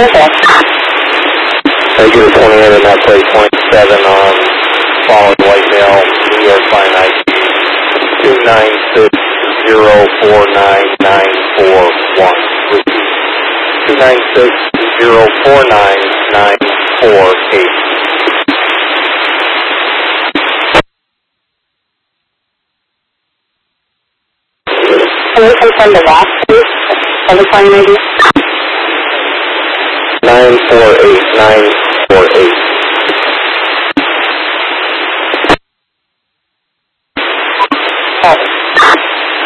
Regular 28 in that plate, 27 on fallen white male, New York line ID 296049941. 296049948. Can you confirm the last please? Of the client ID? 948948.